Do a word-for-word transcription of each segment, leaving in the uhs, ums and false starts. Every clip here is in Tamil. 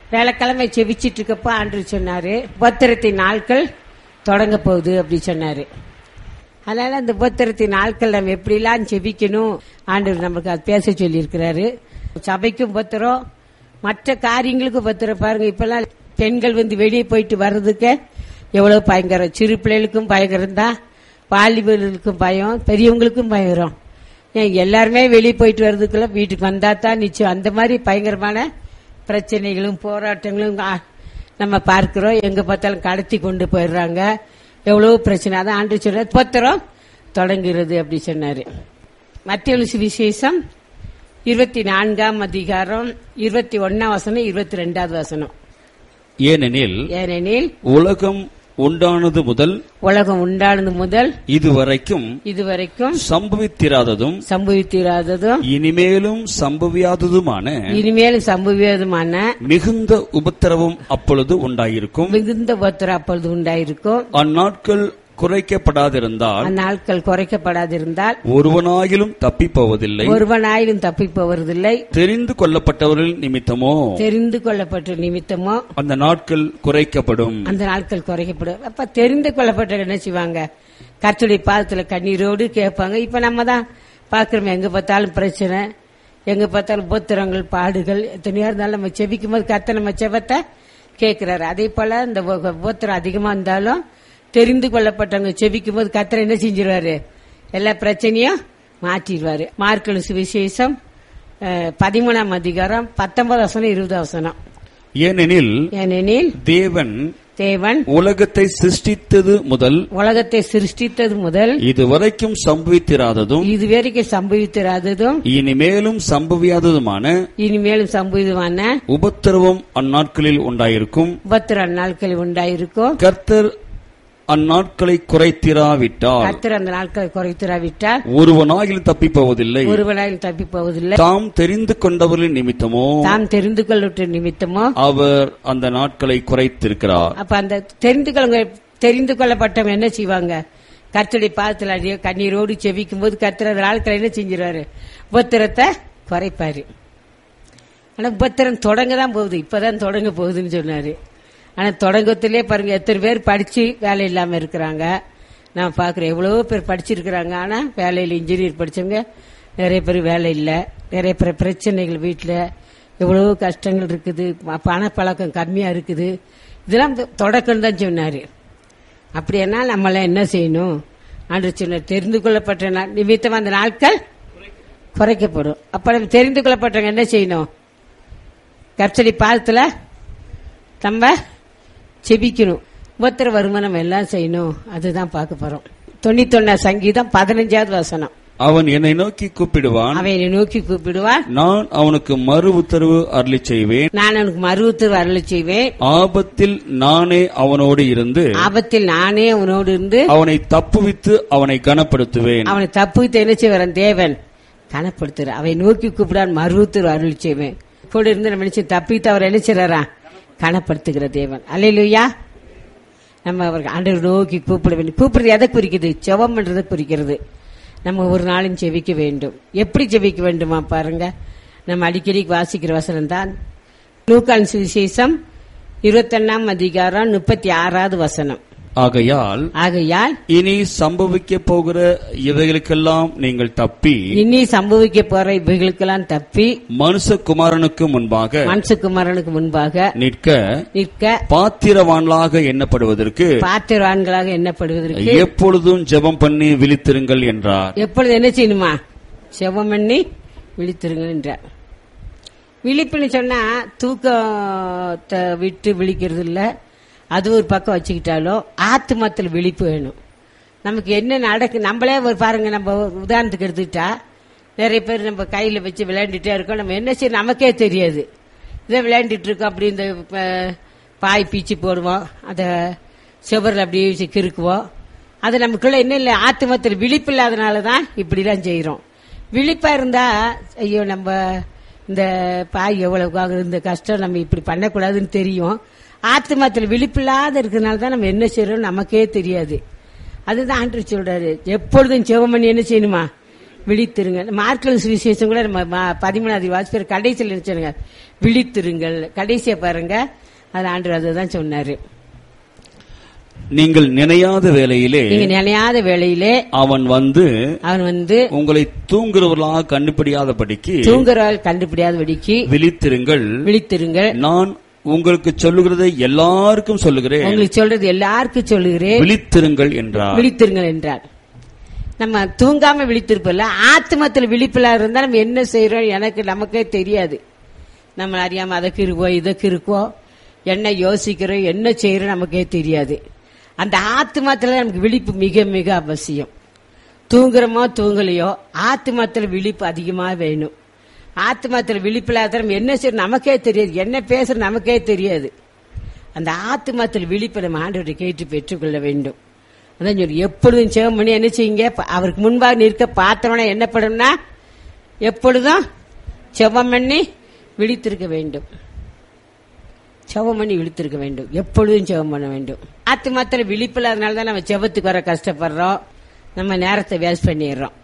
வேலைக்கிழமை செவிச்சிட்டு இருக்கப்போ ஆண்டவர் சொன்னாரு, உபத்திரத்தின் நாட்கள் தொடங்க போகுது அப்படி சொன்னாரு. அதனால அந்த உபத்திரத்தின் நாட்கள் நம்ம எப்படிலாம் செபிக்கணும் ஆண்டவர் நமக்கு அது பேச சொல்லி இருக்கிறாரு. சபைக்கும் உபத்திரம், மற்ற காரியங்களுக்கும் உபத்திரம். பாருங்க, இப்பெல்லாம் பெண்கள் வந்து வெளியே போயிட்டு வர்றதுக்கு எவ்வளவு பயங்கரம். சிறு பிள்ளைகளுக்கும் பயங்கரம் தான், வாலிபர்களுக்கும் பயம், பெரியவங்களுக்கும் பயங்கரம். எல்லாருமே வெளியே போயிட்டு வர்றதுக்குள்ள வீட்டுக்கு வந்தா தான் நிச்சயம். அந்த மாதிரி பயங்கரமான பிரச்சனைகளும் போராட்டங்களும் நம்ம பார்க்கிறோம். எங்க பார்த்தாலும் கடத்தி கொண்டு போயிடுறாங்க. எவ்வளவு பிரச்சனை. அதான் ஆண்டு சொன்னார், உபத்திரம் தொடங்குகிறது அப்படி சொன்னாரு. மத்தேயு சுவிசேஷம் இருபத்தி நான்காம் அதிகாரம் இருபத்தி ஒன்னாம் வசனம் இருபத்தி ரெண்டாவது வசனம். ஏனெனில் ஏனெனில் உலகம் உண்டானது முதல் உலகம் உண்டானது முதல் இதுவரைக்கும் இதுவரைக்கும் சம்பவித்திராததும் சம்பவித்திராததும் இனிமேலும் சம்பவியாததுமான இனிமேலும் சம்பவியாததுமான மிகுந்த உபத்திரவம் அப்பொழுது உண்டாயிருக்கும். மிகுந்த உபத்திரம் அப்பொழுது உண்டாயிருக்கும். அந்நாட்கள் குறைக்கப்படாதிருந்தால் அந்நாட்கள் குறைக்கப்படாதிருந்தால் ஒருவனாயிலும் தப்பி போவதில்லை ஒருவனாயிலும் தப்பி போவதில்லை. தெரிந்து கொள்ளப்பட்டவர்கள் நிமித்தமோ தெரிந்து கொள்ளப்பட்ட நிமித்தமோ அந்த நாட்கள் குறைக்கப்படும். அந்த நாட்கள் குறைக்கப்படும். அப்ப தெரிந்து கொள்ளப்பட்ட என்ன செய்வாங்க? கர்த்தருடைய பாதத்துல கண்ணீரோடு கேட்பாங்க. இப்ப நம்ம தான் பாக்குறோம், எங்க பார்த்தாலும் பிரச்சனை, எங்க பார்த்தாலும் உபத்திரங்கள், பாடுகள். எத்தனையா இருந்தாலும் நம்ம செபிக்கும் போது கர்த்தர் நம்ம செபத்தை கேட்கிறாரு. அதே போல இந்த உபத்திரம் அதிகமா இருந்தாலும் தெரிந்து கொள்ளப்பட்டவங்க செபிக்கும் போது கர்த்தர் என்ன செஞ்சிருவாரு? எல்லா பிரச்சனையும் மாற்றிடுவாரு. மார்க்கு சுவிசேஷம் பதிமூணாம் அதிகாரம் பத்தொன்பது வசனம் இருபது வசனம். ஏனெனில் ஏனெனில் தேவன் தேவன் உலகத்தை சிருஷ்டித்தது முதல் உலகத்தை சிருஷ்டித்தது முதல் இதுவரைக்கும் சம்பவித்திராததும் இதுவரைக்கும் சம்பவித்திராததும் இனிமேலும் சம்பவியாததுமான இனிமேலும் சம்பவிதமான உபத்திரவம் அந்நாட்களில் உண்டாயிருக்கும். உபத்திர நாட்களில் உண்டாயிருக்கும். கர்த்தர் அந்நாட்களை குறைத்திராவிட்டால் கர்த்தர் அந்த நாட்களை குறைத்திராவிட்டால் ஒருவனாயிலும் தப்பி போவதில்லை ஒருவனாயிலும் தப்பி போவதில்லை. தாம் தெரிந்து கொண்டவர்களின் நிமித்தமோ தாம் தெரிந்து கொள்ள நிமித்தமோ அவர் அந்த நாட்களை குறைத்திருக்கிறார். அப்ப அந்த தெரிந்து கொள்ள தெரிந்து கொள்ளப்பட்டவங்க என்ன செய்வாங்க? கர்த்தருடைய பாதத்தில் அடியோ கண்ணீரோடு செவிக்கும் போது கர்த்தர் அந்த நாட்களை என்ன செஞ்சிருவாரு? உபத்திரத்தை குறைப்பாரு. ஆனா உபத்திரம் தொடங்க தான் போகுது, இப்பதான் தொடங்க போகுதுன்னு சொன்னாரு. ஆனா தொடங்கத்திலே பாருங்க, எத்தனை பேர் படிச்சு வேலை இல்லாம இருக்கிறாங்க. நான் பாக்குறேன், எவ்வளவோ பேர் படிச்சிருக்கிறாங்க, ஆனா வேலையில் இன்ஜினியர் படிச்சவங்க நிறைய பேர் வேலை இல்லை. நிறைய பேர் பிரச்சனைகள், வீட்டுல எவ்வளவோ கஷ்டங்கள் இருக்குது, பணப்பழக்கம் கம்மியா இருக்குது. இதெல்லாம் தொடக்கம் தான் சொன்னாரு. அப்படின்னா நம்மள என்ன செய்யணும்? ஆண்டு சொன்னார், தெரிந்து கொள்ளப்பட்ட நிமித்தம் அந்த நாட்கள் குறைக்கப்படும். அப்ப நம்ம தெரிந்து கொள்ளப்பட்டவங்க என்ன செய்யணும்? கர்த்தருடைய பாதத்துல நம்ம செபிக்கணும். உபத்திர வருமானம் எல்லாம் செய்யணும். அதுதான் பார்க்க போறோம். தொண்ணூத்தி ஒன்னா சங்கீதம் பதினஞ்சாவது வசனம். அவன் என்னை நோக்கி கூப்பிடுவான், அவன் என்னை நோக்கி கூப்பிடுவான், நான் அவனுக்கு மறு உத்தரவு அருளி செய்வேன். நான் அவனுக்கு மறு உத்தரவு அருளி செய்வேன். ஆபத்தில் நானே அவனோடு இருந்து ஆபத்தில் நானே அவனோடு இருந்து அவனை தப்புவித்து அவனை கனப்படுத்துவேன். அவனை தப்புவித்து என்ன செய்வான்? தேவன் கனப்படுத்துற. அவனை நோக்கி கூப்பிடான், மறு உத்தரவு அருளி செய்வேன். கூட இருந்து நம்ம நினைச்சு தப்பித்து அவர் என்ன செய்யறா? கனப்படுத்துகிற தேவன். அல்லேலூயா. நம்ம அவருக்கு ஆண்டவர் நோக்கி கூப்பிட வேண்டும். கூப்பிடுறது எதை குறிக்குது? ஜெபம் பண்றதை குறிக்கிறது. நம்ம ஒரு நாளும் ஜெபிக்க வேண்டும். எப்படி ஜெபிக்க வேண்டுமா பாருங்க. நம்ம அடிக்கடி வாசிக்கிற வசனம் தான் லூக்கான் சுவிசேஷம் இருபத்தி ஒன்னாம் அதிகாரம் முப்பத்தி ஆறாவது வசனம். ஆகையால் ஆகையால் இனி சம்பவிக்க போகிற இவைகளுக்கெல்லாம் நீங்கள் தப்பி இனி சம்பவிக்க போற இவைகளுக்கெல்லாம் தப்பி மனுஷகுமாரனுக்கு முன்பாக மனுஷகுமாரனுக்கு முன்பாக நிற்க நிற்க பாத்திரவான்களாக எண்ணப்படுவதற்கு பாத்திரவான்களாக எண்ணப்படுவதற்கு எப்பொழுதும் ஜெபம் பண்ணி விழித்திருங்கள் என்றார். எப்பொழுது என்ன செய்யணுமா? ஜெபம் பண்ணி விழித்திருங்கள் என்றார். விழிப்புன்னு சொன்னா தூக்கத்தை விட்டு விழிக்கிறது இல்ல, அது ஒரு பக்கம் வச்சுக்கிட்டாலும் ஆத்மத்தில் விழிப்பு வேணும். நமக்கு என்ன நடக்கு நம்மளே ஒரு பாருங்க, நம்ம உதாரணத்துக்கு எடுத்துக்கிட்டா நிறைய பேர் நம்ம கையில வச்சு விளையாண்டுட்டே இருக்கோம். நம்ம என்ன செய்ய நமக்கே தெரியாது. இதை விளையாண்டுட்டு இருக்கோம். அப்படி இந்த பாய் பீச்சு போடுவோம், அத சுவரில் அப்படியே வச்சு கிறுக்குவோம். அது நமக்குள்ள என்ன இல்லை, ஆத்மத்தில் விழிப்பு இல்லாதனாலதான் இப்படிலாம் செய்யறோம். விழிப்பா இருந்தா ஐயோ நம்ம இந்த பாய் எவ்வளவு இந்த கஷ்டம் நம்ம இப்படி பண்ணக்கூடாதுன்னு தெரியும். ஆத்மத்தில் விழிப்பில்லாத இருக்கிறதுனால தான் நம்ம என்ன செய்யறோம் நமக்கே தெரியாது. அதுதான் ஆண்டவர் சொல்றாரு, எப்பொழுதும் ஜெபம் பண்ணி என்ன செய்யணுமா? விழித்திருங்கள். மார்க்கல் சுவிசேஷம் கூட நம்ம ம- பதிமூணாவது வாசிப்பர் கடைசியில் நினைச்சாங்க விழித்திருங்கள். கடைசியா பாருங்க, அது ஆண்டவர் அதுதான் சொன்னாரு. நீங்கள் நினையாத வேளையிலே நீங்க நினையாத வேளையிலே அவன் வந்து அவன் வந்து உங்களை தூங்குறவர்களாக கண்டுபிடியாதபடிக்கு தூங்குறாள் கண்டுபிடியாதபடிக்கு விழித்திருங்கள். விழித்திருங்கள். நான் உங்களுக்கு சொல்லுகிறதை எல்லாருக்கும் சொல்லுகிறேன், உங்களுக்கு சொல்றது எல்லாருக்கும் சொல்லுகிறேன், விழித்திருங்கள் என்றார். விழித்திருங்கள் என்றார். நம்ம தூங்காம விழித்திருப்போம்ல, ஆத்மத்தில் விழிப்பிலா இருந்தா நம்ம என்ன செய்யறோம் எனக்கு நமக்கே தெரியாது. நம்ம அறியாம அதற்கு இருக்கோம் இதற்கு இருக்கோம், என்ன யோசிக்கிறோம் என்ன செய்யறோம் நமக்கே தெரியாது. அந்த ஆத்மாத்துல நமக்கு விழிப்பு மிக மிக அவசியம். தூங்குறோமோ தூங்கலையோ ஆத்மாத்துல விழிப்பு அதிகமா வேணும். ஆத்மாத்துல விழிப்பில்லாத நம்ம என்ன செய்யறோம் நமக்கே தெரியாது, என்ன பேசுற நமக்கே தெரியாது. அந்த ஆத்மாத்தில் விழிப்பை நம்ம ஆண்டவரை கேட்டு பெற்றுக்கொள்ள வேண்டும். அதான் சொல்லி எப்பொழுதும் ஜெபம் பண்ணி என்ன செய்யுங்க, அவருக்கு முன்பாக நிற்க பார்த்தவன என்ன பண்ணும்னா எப்பொழுதும் ஜெபம் பண்ணி விழித்திருக்க வேண்டும். ஜெபம் பண்ணி விழித்திருக்க வேண்டும், எப்பொழுதும் ஜெபம் பண்ண வேண்டும். ஆத்மாத்திர விழிப்பு இல்லாதனால தான் நம்ம ஜெபத்துக்கு வர கஷ்டப்படுறோம், நம்ம நேரத்தை வேஸ்ட் பண்ணிடுறோம்.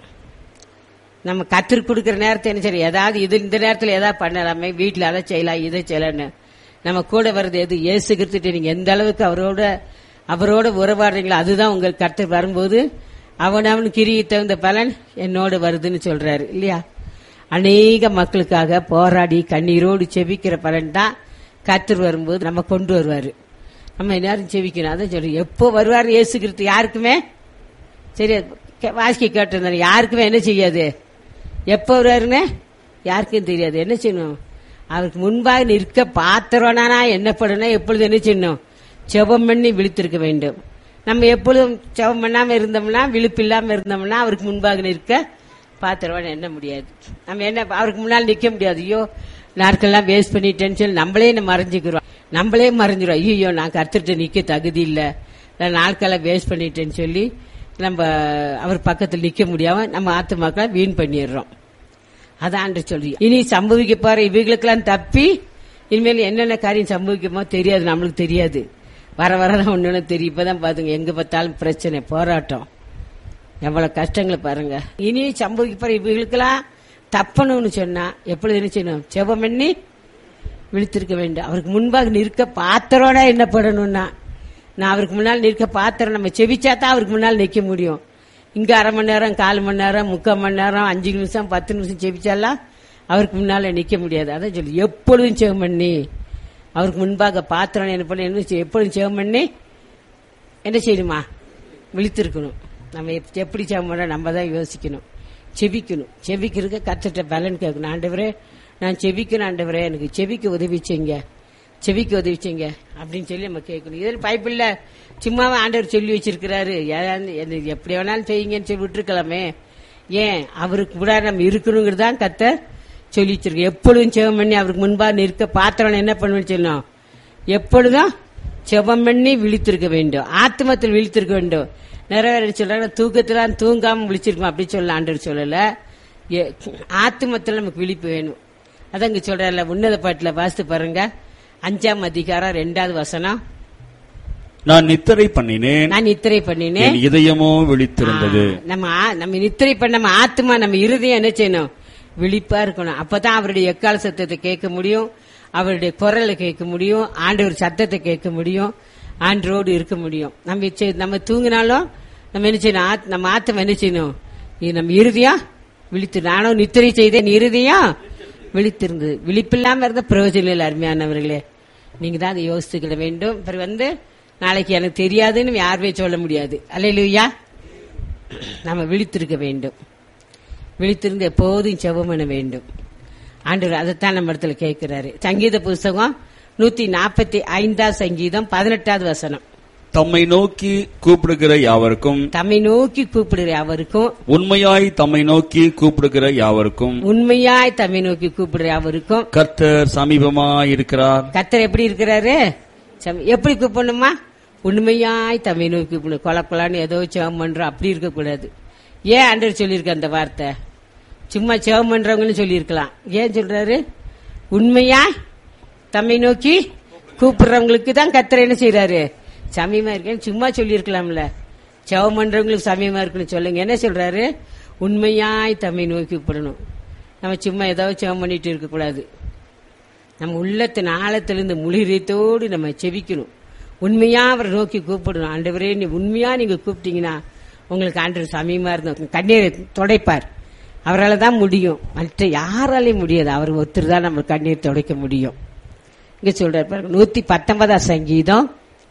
நம்ம கத்திற்கு கொடுக்கிற நேரத்தை என்ன சரி ஏதாவது இது இந்த நேரத்தில் ஏதாவது பண்ணலாமே, வீட்டில் அதை செய்யலாம் இதை செய்யலான்னு நம்ம கூட வர்றது எது இயேசு கிறிஸ்துவிட்ட நீங்க எந்த அளவுக்கு அவரோட அவரோட உறவாடுறீங்களோ அதுதான் உங்கள் கர்த்தர் வரும்போது அவன் அவன் கிரியை தகுந்த பலன் என்னோடு வருதுன்னு சொல்றாரு இல்லையா. அநேக மக்களுக்காக போராடி கண்ணீரோடு செபிக்கிற பலன் தான் கர்த்தர் வரும்போது நம்ம கொண்டு வருவாரு. நம்ம எல்லாரும் செபிக்கணும். அதான் சொல்றோம், எப்போ வருவார் இயேசு கிறிஸ்து யாருக்குமே சரி வாசிக்க கேட்டிருந்தாரு, யாருக்குமே என்ன செய்யாது, எப்போ வருவாருன்னு யாருக்கும் தெரியாது. என்ன செய்யணும், அவருக்கு முன்பாக நிற்க பாத்திரனா என்னப்படணும், எப்பொழுது என்ன செய்யணும், ஜெபம் பண்ணி விழித்திருக்க வேண்டும். நம்ம எப்பொழுதும் ஜெபம் பண்ணாம இருந்தோம்னா விழிப்பு இல்லாம இருந்தோம்னா அவருக்கு முன்பாக நிற்க பாத்திரவான என்ன முடியாது. நம்ம என்ன அவருக்கு முன்னால் நிக்க முடியாது. ஐயோ நாட்கள்லாம் வேஸ்ட் பண்ணிட்டேன்னு சொல்லி நம்மளே மறைஞ்சுக்கிறோம், நம்மளே மறைஞ்சிரும். ஐயோ நான் கர்த்தர்கிட்ட நிக்க தகுதி இல்லை, நாட்கள்லாம் வேஸ்ட் பண்ணிட்டேன்னு சொல்லி நம்ம அவர் பக்கத்தில் நிக்க முடியாம நம்ம ஆத்துமாக்களை வீண் பண்ணிடுறோம். அதான் சொல்லி இனி சம்பவிக்க போற இவைகளுக்கெல்லாம் தப்பி இனிமேல் என்னென்ன காரியம் சம்பவிக்குமோ தெரியாது, நம்மளுக்கு தெரியாது. வர வரதான் ஒண்ணு தெரியும். இப்பதான் பாத்துங்க எங்க பார்த்தாலும் பிரச்சனை போராட்டம், எவ்வளவு கஷ்டங்களை பாருங்க. இனி சம்பவிக்க போற இவைகளுக்கெல்லாம் தப்பணும்னு சொன்னா எப்பொழுது என்ன செய்யணும், ஜெபம் பண்ணி விழித்திருக்க வேண்டும். அவருக்கு முன்பாக நிற்க பாத்திரோட என்ன பண்ணணும்னா, நான் அவருக்கு முன்னால் நிற்க பாத்திரம் நம்ம செவிச்சா தான் அவருக்கு முன்னால் நிற்க முடியும். இங்க அரை மணி நேரம் கால் மணி நேரம் முக்கால் மணி நேரம் அஞ்சு நிமிஷம் பத்து நிமிஷம் செவிச்சாலாம் அவருக்கு முன்னால நிக்க முடியாது. அதான் சொல்லி எப்பொழுதும் ஜெபம் பண்ணி அவருக்கு முன்பாக பாத்திரம் என்ன பண்ணி என்ன எப்பொழுதும் ஜெபம் பண்ணி என்ன செய்யணுமா, விழித்திருக்கணும். நம்ம எப்படி ஜெபம் பண்ண நம்ம தான் யோசிக்கணும், செபிக்கணும். செபிக்கிறதுக்கு கத்துட்ட பலன் கேட்கணும். ஆண்டவரே நான் செபிக்கணும், ஆண்டவரே எனக்கு செபிக்க உதவி செய்யுங்க, செவிக்கு உதவிச்சீங்க அப்படின்னு சொல்லி நம்ம கேட்கணும். இதில் பைபிள்ல சும்மாவே ஆண்டவர் சொல்லி வச்சிருக்கிறாரு, எப்படி வேணாலும் செய்யுங்கன்னு சொல்லி விட்டுருக்கலாமே. ஏன் அவருக்கு கூட நம்ம இருக்கணுங்கிறதான் கர்த்தர் சொல்லி வச்சிருக்க. எப்பொழுதும் ஜெபம் பண்ணி அவருக்கு முன்பா நிற்க பாத்திரம் என்ன பண்ணுவேன்னு சொல்லணும், எப்பொழுதும் ஜெபம் பண்ணி விழித்திருக்க வேண்டும், ஆத்மத்தில் விழித்திருக்க வேண்டும். நிறைய பேர் சொல்றாங்க தூக்கத்துல தூங்காம விழிச்சிருக்கோம், அப்படி சொல்ல ஆண்டவர் சொல்லல. ஆத்மத்தில் நமக்கு விழிப்பு வேணும். அதான் இங்க சொல்றல உன்னத பாட்டுல வாசித்து பாருங்க, அஞ்சாம் அதிகாரம் ரெண்டாவது வசனம். நான் நித்திரை பண்ணினேன், நான் நித்திரை பண்ணினேன், என் இதயமோ விழித்திருந்தது. நம்ம நம்ம நித்திரை பண்ண நம்ம ஆத்மா நம்ம இருதயம் என்ன செய்யணும், விழிப்பா இருக்கணும். அப்பதான் அவருடைய எக்கால சத்தத்தை கேட்க முடியும், அவருடைய குரலை கேட்க முடியும், ஆண்டவர் சத்தத்தை கேட்க முடியும், ஆண்டரோடு இருக்க முடியும். நம்ம நம்ம தூங்கினாலும் நம்ம என்ன செய்யணும், நம்ம ஆத்மா என்ன செய்யணும், நம்ம இருதயம் விழித்து. நானும் நித்திரை செய்தேன் இருதயம் விழித்திருந்தது. விழிப்பில்லாம இருந்த பிரயோஜனம் இல்லை. அருமையானவர்களே, நீங்க தான் அதை யோசித்துக்கிட வேண்டும். அப்புறம் வந்து நாளைக்கு எனக்கு தெரியாதுன்னு யாருமே சொல்ல முடியாது. அல்லேலூயா. நம்ம விழித்திருக்க வேண்டும், விழித்திருந்து எப்போதும் ஜெபம் பண்ண வேண்டும். ஆண்டவர் அதைத்தான் நம்ம இடத்துல கேட்கிறாரு. சங்கீத புஸ்தகம் நூத்தி நாற்பத்தி ஐந்தாம் சங்கீதம் பதினெட்டாவது வசனம். தம்மை நோக்கி கூப்பிடுகிற யாவருக்கும், தம்மை நோக்கி கூப்பிடுகிற யாவருக்கும், உண்மையாய் தம்மை நோக்கி கூப்பிடுகிற யாவருக்கும், உண்மையாய் தம்மை நோக்கி கூப்பிடுற யாவருக்கும் கர்த்தர் சமீபமாய் இருக்கிறார். கர்த்தர் எப்படி இருக்கிறாரு, எப்படி கூப்பிடணுமா, உண்மையாய் தம்மை நோக்கி கூப்பிடணும். கொல கொலான்னு ஏதோ ஜெபம் பண்றோம் அப்படி இருக்க கூடாது. ஏன் ஆண்டவர் சொல்லியிருக்க அந்த வார்த்தை, சும்மா ஜெபம் பண்றவங்கன்னு சொல்லியிருக்கலாம். ஏன் சொல்றாரு, உண்மையாய் தம்மை நோக்கி கூப்பிடுறவங்களுக்கு தான் கர்த்தர் என்ன செய்யறாரு, சமயமா இருக்கேன்னு சும்மா சொல்லி இருக்கலாம்ல. ஜெபம் பண்றவங்களுக்கு சமயமா இருக்குன்னு சொல்லுங்க. என்ன சொல்றாரு, உண்மையாய் தம்மை நோக்கி கூப்பிடணும். நம்ம சும்மா ஏதாவது செவம் பண்ணிட்டு இருக்கக்கூடாது. நம்ம உள்ளத்தின் ஆழத்திலிருந்து முழுகிறத்தோடு நம்ம செபிக்கணும். உண்மையா அவரை நோக்கி கூப்பிடணும். ஆண்டவரே, நீ உண்மையா நீங்க கூப்பிட்டீங்கன்னா உங்களுக்கு ஆண்டவர் சமயமா இருந்தோம் கண்ணீரை துடைப்பார். அவரால் தான் முடியும், மற்ற யாராலையும் முடியாது. அவர் ஒருத்தர் தான் நம்ம கண்ணீர் துடைக்க முடியும். இங்க சொல்றாரு நூத்தி பத்தொன்பதாம் சங்கீதம்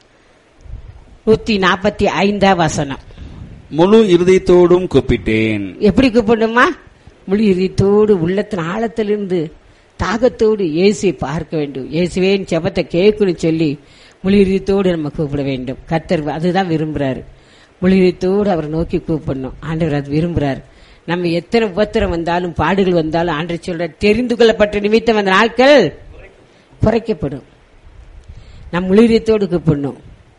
நூத்தி நாற்பத்தி ஐந்தாம் வசனம். முழு இருதயத்தோடும் கூப்பிட்டேன். எப்படி கூப்பிடணுமா? முழு இருதயத்தோடு உள்ளத்தின் ஆழத்திலிருந்து தாகத்தோடு இயேசுவை பார்க்க வேண்டும். இயேசுவேன் ஜெபத்தை கேட்கணும் சொல்லி முழு இருதயத்தோடு நம்ம கூப்பிட வேண்டும். கர்த்தர் அதுதான் விரும்புறாரு. முழு இருதயத்தோடு அவரை நோக்கி கூப்பிடணும். ஆண்டவர் அது விரும்புறாரு. நம்ம எத்தனை உபத்திரம் வந்தாலும் பாடுகள் வந்தாலும் ஆண்டவர் சொல்ற தெரிந்து கொள்ளப்பட்ட நிமித்தம் அந்த நாட்கள் குறைக்கப்படும். நம்ம முழு இருதயத்தோடு கூப்பிடணும்.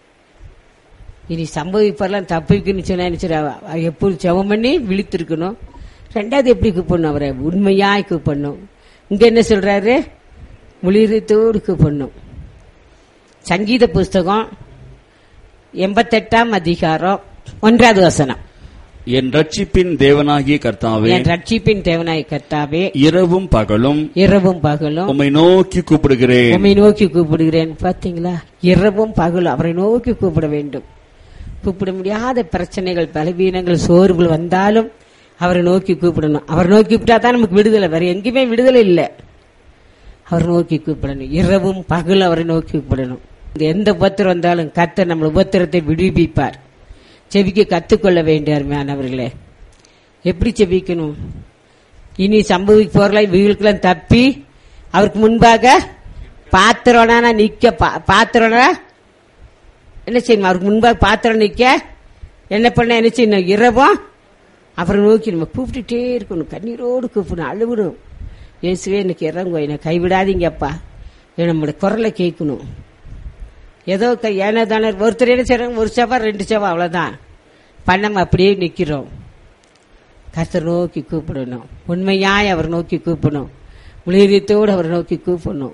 இனி சம்பவிப்பெல்லாம் தப்பிக்குன்னு சொன்னா எப்படி ஜெபம் பண்ணி விழித்திருக்கணும். ரெண்டாவது எப்படி கூப்பிடணும்? அவரை உண்மையாய் கூப்பிடணும். இங்க என்ன சொல்றாரு? முழுதத்தோடு கூப்பிடணும். சங்கீத புஸ்தகம் எண்பத்தெட்டாம் அதிகாரம் ஒன்றாவது வசனம். என் ரட்சிப்பின் தேவனாகிய கர்த்தாவே, என் ரட்சிப்பின் தேவனாகிய கர்த்தாவே, இரவும் பகலும் இரவும் பகலும் உம்மை நோக்கி கூப்பிடுகிறேன். உம்மை நோக்கி கூப்பிடுகிறேன். பாத்தீங்களா? இரவும் பகலும் அவரை நோக்கி கூப்பிட வேண்டும். கூப்பிட முடியாத பிரச்சனைகள், பலவீனங்கள், சோர்வுகள் வந்தாலும் அவரை நோக்கி கூப்பிடணும். அவரை நோக்கி கூப்பிட்டா தான் நமக்கு விடுதலை. வேற எங்கேயுமே விடுதலை இல்லை. அவரை நோக்கி கூப்பிடணும். இரவும் பகலும் அவரை நோக்கி கூப்பிடணும். எந்த உபத்திரம் வந்தாலும் கர்த்தர் நம்ம உபத்திரத்தை விடுவிப்பார். செபிக்க கத்துக்கொள்ள வேண்டிய அருமையானவர்களே. எப்படி செபிக்கணும்? இனி சம்பவிக்க போறலாம் இவங்களுக்கெல்லாம் தப்பி அவருக்கு முன்பாக பாத்திரனா நிக்க பாத்திரனா என்ன செய்யணும்? அவருக்கு முன்பாக பாத்திரம் நிக்க என்ன பண்ண என்ன செய்யணும்? இரவும் அவரை நோக்கி நம்ம கூப்பிட்டுட்டே இருக்கணும். கண்ணீரோடு கூப்பிடணும், அழுவிடும். இயேசுவே எனக்கு இறங்குவோம், என்னை கைவிடாதீங்கப்பா. நம்மளோட குரலை கேட்கணும். ஏதோ ஏனோ தானே ஒருத்தர் என்ன செய்யறாங்க, ஒரு செவா ரெண்டு செவா அவ்வளவுதான் பண்ணாம அப்படியே நிக்கிறோம். கர்த்தர் நோக்கி கூப்பிடணும். உண்மையாய் அவர் நோக்கி கூப்பிடணும். முழுதத்தோடு அவரை நோக்கி கூப்பிடணும்.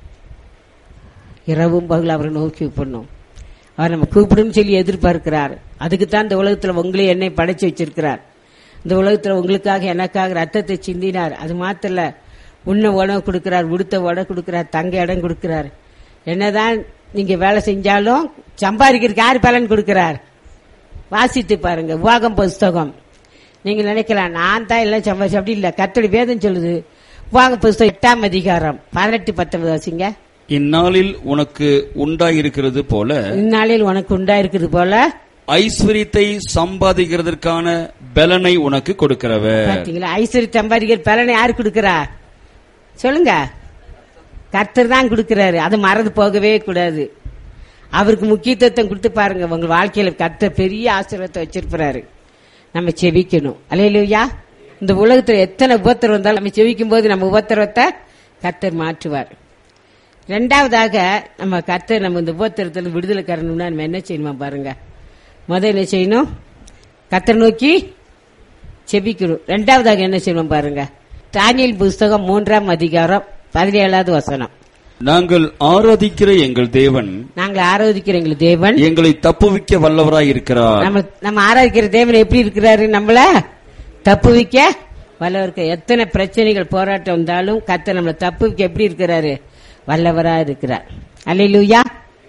இரவும் பகல் அவரை நோக்கி கூப்பிடணும். அவர் நம்ம கூப்பிடும் சொல்லி எதிர்பார்க்கிறார். அதுக்குத்தான் இந்த உலகத்துல உங்களே என்னை படைச்சு வச்சிருக்கிறார். இந்த உலகத்துல உங்களுக்காக எனக்காக ரத்தத்தை சிந்தினார். அது மாத்திர உண்ண உணவு கொடுக்கிறார், உடுத்த உடை கொடுக்கிறார், தங்க இடம் கொடுக்கிறார். என்னதான் நீங்க வேலை செஞ்சாலும் சம்பாதிக்கிறதுக்கு யார் பலன் கொடுக்கிறார்? வாசித்து பாருங்க உபாகம் புஸ்தகம். நீங்க நினைக்கலாம் நான் தான் எல்லாம் சம்பாதிச்சு, அப்படி இல்ல. கர்த்தருடைய வேதம் சொல்லுது. உபாகம் புஸ்தகம் எட்டாம் அதிகாரம் பதினெட்டு பத்தொன்பது வாசிங்க. இந்நாளில் உனக்கு உண்டாயிருக்கிறது போல இந்நாளில் உனக்கு உண்டாயிருக்கிறது போல ஐஸ்வரியத்தை சம்பாதிக்கிறதற்கான பலனை உனக்கு கொடுக்கிறவர். பாத்தீங்களா? ஐஸ்வரிய சம்பாதிக்கிற பலனை யாரு கொடுக்கிறார்? சொல்லுங்க. கர்த்தர் தான் கொடுக்கிறாரு. அது மறந்து போகவே கூடாது. அவருக்கு முக்கியத்துவம் கொடுத்து பாருங்க. உங்க வாழ்க்கையில கர்த்தர் பெரிய ஆசீர்வாதத்தை வச்சிருப்பாரு. நம்ம செவிக்கணும். அல்லேலூயா. இந்த உலகத்துல எத்தனை உபத்திரம் வந்தாலும் நம்ம செவிக்கும் போது நம்ம உபத்திரத்தை கர்த்தர் மாற்றுவார். ரெண்டாவதாக நம்ம கர்த்தர் நம்ம இந்த உபத்திரத்துல விடுதலை கரணும்னா நம்ம என்ன செய்யணுமா பாருங்க. முதல்ல என்ன செய்யணும்? கர்த்தர் நோக்கி செபிக்கணும். ரெண்டாவதாக என்ன செய்யணும் பாருங்க. தானியேல் புஸ்தகம் மூன்றாம் அதிகாரம் பதினேழாவது வசனம். நாங்கள் ஆராதிக்கிற எங்கள் தேவன் நாங்கள் ஆராதிக்கிற எங்கள் தேவன் எங்களை தப்புவிக்க வல்லவராய் இருக்கிறார். நம்ம நம்ம ஆராதிக்கிற தேவன் எப்படி இருக்கிறாரு? நம்மள தப்புவிக்க வல்லவருக்கு. எத்தனை பிரச்சனைகள் போராட்டம் வந்தாலும் கர்த்தர் நம்மளை தப்புவிக்க எப்படி இருக்கிறாரு? வல்லவரா இருக்கிறார். அல்லேலூயா.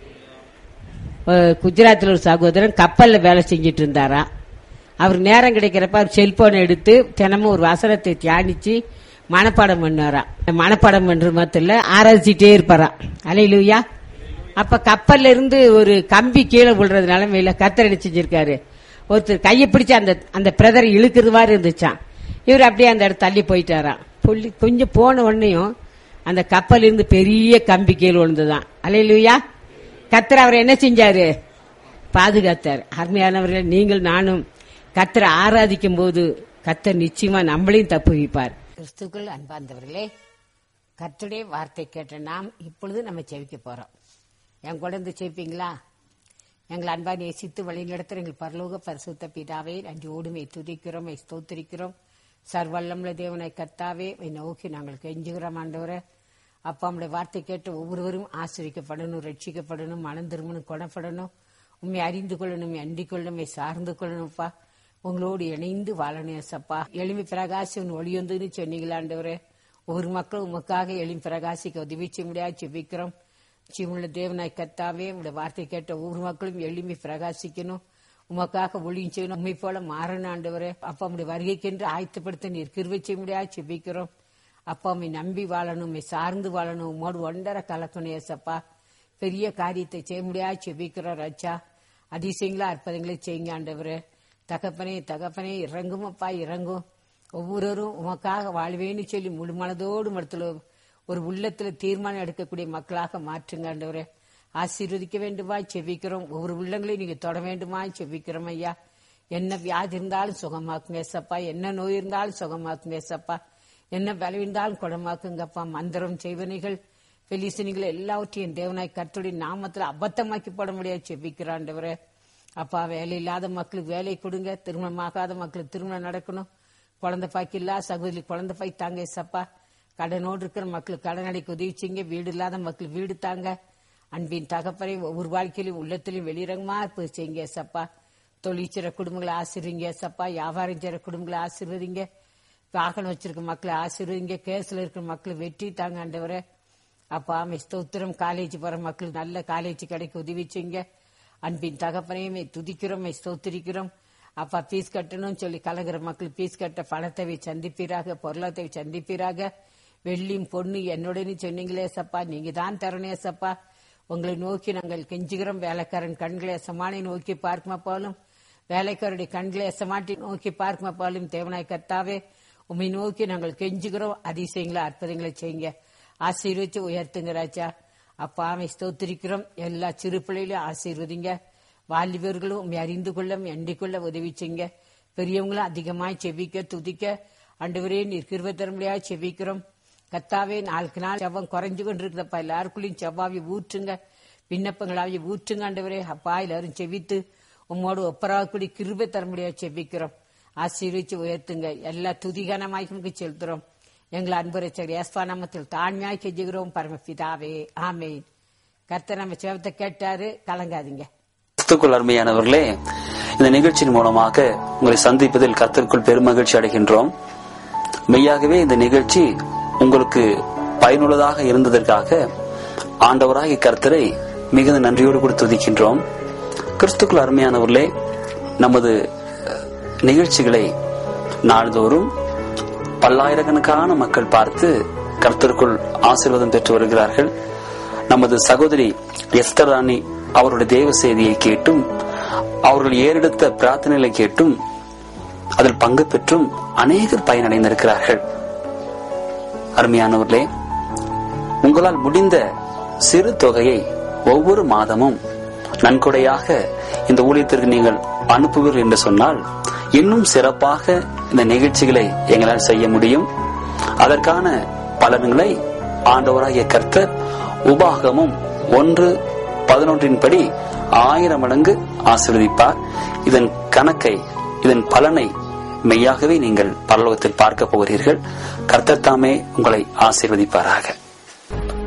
குஜராத்தில் ஒரு சகோதரன் கப்பல்ல வேலை செஞ்சிட்டு இருந்தாரா. அவர் நேரம் கிடைக்கிறப்ப அவர் செல்போனை எடுத்து தினமும் ஒரு வசனத்தை தியானிச்சு மனப்பாடம் பண்ணாரா. மனப்பாடம் பண்றது மாத்திரம் இல்ல, ஆராய்ச்சிட்டே இருப்பாரா. அல்லேலூயா. அப்ப கப்பல்ல இருந்து ஒரு கம்பி கீழே விழுறது நிலைமையில கர்த்தர் என்ன செஞ்சிருக்காரு? ஒருத்தர் கையை பிடிச்சு அந்த அந்த பிரதரை இழுக்கிறது மாதிரி இருந்துச்சான். இவர் அப்படியே அந்த இடத்துல தள்ளி போயிட்டாராம். கொஞ்சம் போன உடனேயும் அந்த கப்பல் இருந்து பெரிய கம்பி கீழே விழுந்துதான். அல்லேலூயா. கர்த்தர் அவரை என்ன செஞ்சாரு? பாதுகாத்தார். அருமையானவர்கள், நீங்கள் நானும் கர்த்தரை ஆராதிக்கும் போது கர்த்தர் நிச்சயமா நம்மளையும் தப்புவிப்பார். கிறிஸ்துக்குள் அன்பார்ந்தவர்களே, கர்த்தருடைய வார்த்தை கேட்ட நாம் இப்பொழுது நம்ம செவிக்க போறோம். என் கூட இருந்து செவிப்பீங்களா? எங்கள் அன்பா நேசித்து வழி நடத்துற எங்கள் பரலோக பரிசுத்த பிதாவே, நன்றியோடுமை துதிக்கிறோம், ஸ்தோத்திரிக்கிறோம். சர்வல்லமுள்ள தேவனை கர்த்தாவே, நோக்கி நாங்கள் கெஞ்சுகிறோம். ஆண்டவரே அப்பா, நம்முடைய வார்த்தை கேட்டு ஒவ்வொருவரும் ஆசிரிக்கப்படணும், ரட்சிக்கப்படணும், மனம் திரும்பணும், குணப்படணும், உண்மை அறிந்து கொள்ளணும், அண்டிக் கொள்ளணும், சார்ந்து கொள்ளணும்ப்பா. உங்களோடு இணைந்து வாழணும் ஏசப்பா. எளிமை பிரகாசம் ஒளியொந்துன்னு சொன்னீங்களாண்டவரே. ஒவ்வொரு மக்களும் உமக்காக எளிமை பிரகாசிக்க உதவி செய்ய முடியாது செபிக்கிறோம். ஜீவனுள்ள தேவனாய் கர்த்தாவே, உங்களுடைய வார்த்தை கேட்ட ஒவ்வொரு மக்களும் எளிமை பிரகாசிக்கணும், உமக்காக ஒளியும் செய்யணும், உண்மை போல மாறணும் ஆண்டவரே. அப்பா உடைய வருகைக்கென்று ஆயத்தப்படுத்த நீர் கிருபை செய்ய முடியாது செபிக்கிறோம். அப்பா உம்மை நம்பி வாழணும், உம்மை சார்ந்து வாழணும், உம்மோடு ஒன்றரை கலக்கணும் ஏசப்பா. பெரிய காரியத்தை செய்ய முடியாது செபிக்கிறோம் ராஜா. அதிசயங்களா அற்புதங்களை செய்யுங்க ஆண்டவரே. தகப்பனே தகப்பனே இறங்கும் அப்பா இறங்கும். ஒவ்வொருவரும் உமக்காக வாழ்வேன்னு சொல்லி முழு மனதோடு மடத்துல ஒரு உள்ளத்துல தீர்மானம் எடுக்கக்கூடிய மக்களாக மாற்றுங்க ஆண்டவரே. ஆசீர்வதிக்க வேண்டுமா செபிக்கிறோம். ஒவ்வொரு உள்ளங்களையும் நீங்க தொட வேண்டுமா செபிக்கிறோம் ஐயா. என்ன வியாதி இருந்தாலும் சுகமாக்குங்க ஏசப்பா, என்ன நோய் இருந்தாலும் சுகமாக்குங்க ஏசப்பா, என்ன பலவீனாலும் குணமாக்குங்கப்பா. மந்திரம் செய்வனைகள் பெலிசனிகள் எல்லாவற்றையும் தேவனாய் கர்த்தருடைய நாமத்துல அபத்தமாக்கி போட முடியாது செபிக்கிறாண்டவரே. அப்பா வேலை இல்லாத மக்களுக்கு வேலை கொடுங்க, திருமணமாகாத மக்களுக்கு திருமணம் நடக்கணும், குழந்தை பாக்கி இல்லா சகோதரி குழந்தை பாக்கி தாங்க ஏசப்பா. கடனோடு இருக்கிற மக்களுக்கு கடன் அடைக்க உதவிச்சிங்க, வீடு இல்லாத மக்களுக்கு வீடு தாங்க. அன்பின் தகப்பனை ஒவ்வொரு வாழ்க்கையிலும் உள்ளத்திலும் வெளிரங்கமா இருப்பது செய்யுங்க ஏசப்பா. தொழில் செய்ற குடும்பங்களை ஆசீர்வதிங்க ஏசப்பா. வியாபாரம் செய்ற குடும்பங்களை ஆசீர்வதிங்க. வாகனம் வச்சிருக்க மக்களை ஆசீர்வதிங்க. கேஸ்ல இருக்கிற மக்களை வெற்றி தாங்க ஆண்டவரே. அப்பா ஆமை ஸ்தோத்திரம். காலேஜ் போற மக்களுக்கு நல்ல காலேஜ் கிடைக்க உதவி செய்யுங்க. அன்பின் தகப்பனையுமே துதிக்கிறோம், ஸ்தோத்திரிக்கிறோம். அப்பா பீஸ் கட்டணும்னு சொல்லி கலங்குற மக்கள் பீஸ் கட்ட பணத்தை சந்திப்பீராக, பொருளாதார சந்திப்பீராக. வெள்ளியும் பொண்ணு என்னுடனே சொன்னீங்களே சப்பா, நீங்க தான் தரணும் சப்பா. உங்களை நோக்கி நாங்கள் கெஞ்சுகிறோம். வேலைக்காரன் கண்களை எசமானை நோக்கி பார்க்குமா போலும், வேலைக்காரருடைய கண்களை எசமாட்டி நோக்கி பார்க்குமா போலும். தேவனாய் கர்த்தாவே உம்மை நோக்கி நாங்கள் கெஞ்சுகிறோம். அதிசயங்களை அற்புதங்களை செய்யுங்க, ஆசீர்வச்சு உயர்த்துங்க ராஜா. அப்பாவை ஸ்தோத்திரிக்கிறோம். எல்லா சிறு பிள்ளைகளையும் ஆசீர்வதிங்க. வாலிபர்களும் உண்மை அறிந்து கொள்ள எண்ணிக் கொள்ள உதவி செய்யுங்க. பெரியவங்களும் அதிகமாய் செவிக்க துதிக்க ஆண்டவரே நீர் கிருபை தர முடியாது செவிக்கிறோம். கர்த்தாவே நாளுக்கு நாள் செவ்வம் குறைஞ்சு கொண்டு இருக்கிறப்பா, எல்லாருக்குள்ளையும் செவ்வாவி ஊற்றுங்க, விண்ணப்பங்களாவி ஊற்றுங்க ஆண்டவரே. அப்பா எல்லாரும் செவித்து உம்மோடு ஒப்பராகக்கூடிய கிருபை தர முடியாது செவிக்கிறோம். ஆசீர்வச்சு உயர்த்துங்க. எல்லா துதிகானமாய்க்கு செலுத்துறோம். எங்களை அன்புரைச்சர் ஏஸ்வா நாமத்தில் தாழ்மையாய் கெஞ்சுகிறோம் பரமபிதாவே, ஆமென். கர்த்தர் நம்ம செவத்தை கேட்டாரு, கலங்காதீங்க. கிறிஸ்துவுக்குள் அருமையானவர்களே, இந்த நிகழ்ச்சியின் மூலமாக உங்களை சந்திப்பதில் கர்த்தருக்குள் பெருமகிழ்ச்சி அடைகின்றோம். மெய்யாகவே இந்த நிகழ்ச்சி உங்களுக்கு பயனுள்ளதாக இருந்ததற்காக ஆண்டவராகிய கர்த்தரை மிகுந்த நன்றியோடு கூட துதிக்கின்றோம். கிறிஸ்துவுக்குள் அருமையானவர்களே, நமது நிகழ்ச்சிகளை நாள்தோறும் பல்லாயிரக்கணக்கான மக்கள் பார்த்து கர்த்தருக்குள் ஆசீர்வாதம் பெற்று வருகிறார்கள். நமது சகோதரி எஸ்தர் ராணி அவருடைய தேவ செய்தியை கேட்டும், அவர்கள் ஏறெடுத்த பிரார்த்தனைகளை கேட்டும், அதில் பங்கு பெற்றும் அநேகர் பயனடைந்திருக்கிறார்கள். அருமையானவர்களே, உங்களால் முடிந்த சிறு தொகையை ஒவ்வொரு மாதமும் நன்கொடையாக இந்த ஊழியத்திற்கு நீங்கள் அனுப்புவீர்கள் என்று சொன்னால், இன்னும் சிறப்பாக இந்த நிகழ்ச்சிகளை எங்களால் செய்ய முடியும். அதற்கான பலன்களை ஆண்டவராகிய கர்த்தர் உபாகமும் ஒன்று பதினொன்றின் படி ஆயிரம் மடங்கு ஆசீர்வதிப்பார். இதன் கணக்கை, இதன் பலனை மெய்யாகவே நீங்கள் பரலோகத்தில் பார்க்க போகிறீர்கள். கர்த்தர் தாமே உங்களை ஆசீர்வதிப்பாராக.